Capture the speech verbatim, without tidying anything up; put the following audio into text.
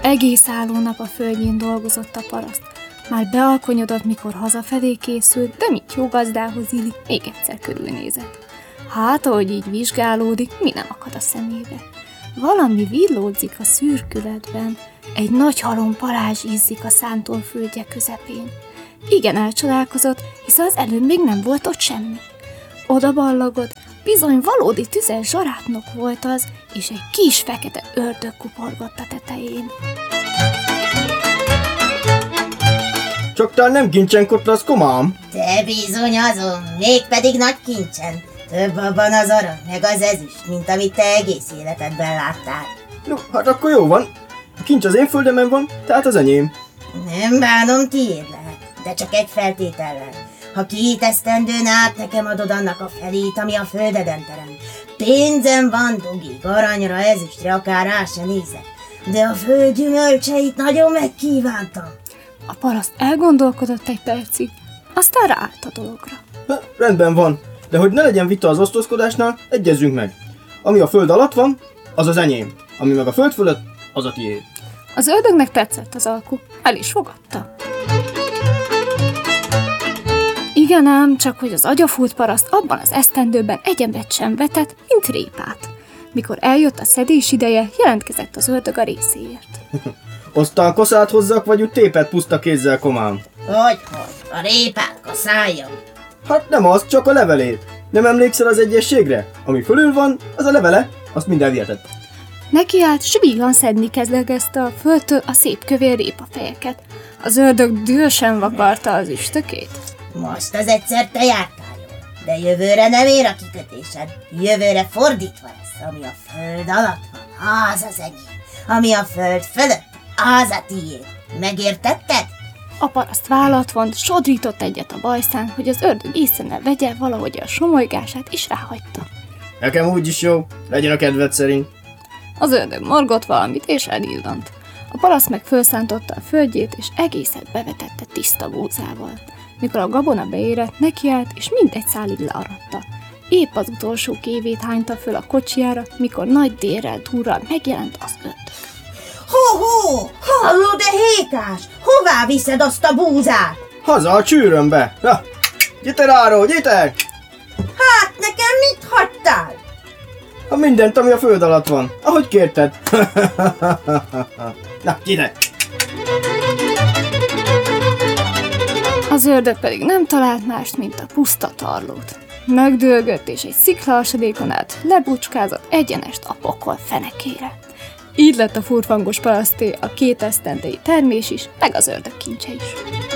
Egész álló nap a földjén dolgozott a paraszt. Már bealkonyodott, mikor hazafelé készült, de mint jó gazdához illik, még egyszer körülnézett. Hát, ahogy így vizsgálódik, mi nem akad a szemébe. Valami villódzik a szürkületben, egy nagy halom parázs izzik a szántól földje közepén. Igen elcsodálkozott, hiszen az előbb még nem volt ott semmi. Oda ballagott, bizony valódi tüzes zsarátnok volt az, és egy kis fekete ördög kuporgott a tetején. Csak talán nem kincsen kotrasz, komám? Te bizony azon, mégpedig nagy kincsen. Több abban az arany, meg az ezüst, mint amit te egész életedben láttál. No, hát akkor jó van. A kincs az én földemen van, tehát az enyém. Nem bánom, tiéd lehet, de csak egy feltétellel. Ha két esztendőn át nekem adod annak a felét, ami a földeden terem. Pénzem van, dugig, aranyra, ezüstre, akár rá se nézek. De a föld gyümölcseit nagyon megkívántam. A paraszt elgondolkodott egy percig, aztán ráállt a dologra. Ha, rendben van, de hogy ne legyen vita az osztozkodásnál, egyezzünk meg. Ami a föld alatt van, az az enyém. Ami meg a föld fölött, az a tiéd. Az ördögnek tetszett az alku, el is fogadta. Igen ám, csak hogy az agyafúlt paraszt abban az esztendőben egyenbet sem vetett, mint répát. Mikor eljött a szedés ideje, jelentkezett az ördög a részéért. Aztán koszát hozzak, vagy úgy tépet puszta kézzel, komám? Hogy, hogy, a répát kaszáljon. Hát nem az, csak a levelét. Nem emlékszel az egyességre? Ami fölül van, az a levele, azt minden vihetett. Nekiállt, s vígan szedni kezdegezte a földtől a szép kövér répafejeket. Az ördög dühösen vakarta az üstökét. Most az egyszer te jártál jól, de jövőre nem ér a kikötésed. Jövőre fordítva lesz, ami a föld alatt van, az az enyém. Ami a föld fölött, az a tiéd. Megértetted? A paraszt vállat vont, sodrított egyet a bajszán, hogy az ördög észre ne vegye valahogy a somolygását, és ráhagyta. Nekem úgyis jó, legyen a kedved szerint. Az ördög morgott valamit, és elillant. A paraszt meg fölszántotta a földjét, és egészet bevetette tiszta búzával. Mikor a gabona beérett, nekiállt, és mindegy szálig learatta. Épp az utolsó kévét hányta föl a kocsijára, mikor nagy dérrel túrral megjelent az ördög. Ho-ho! Halló, de hékás! Hová viszed azt a búzát? Haza a csűrömbe! Na, gyere ráról, gyere! Hát, nekem mit hagytál? Ha mindent, ami a föld alatt van, ahogy kérted. Na, gyere! Az ördög pedig nem talált mást, mint a puszta tarlót. Megdőlgött, és egy sziklahasadékon át lebucskázott egyenest a pokol fenekére. Így lett a furfangos paraszté a két esztendei termés is, meg az ördög kincse is.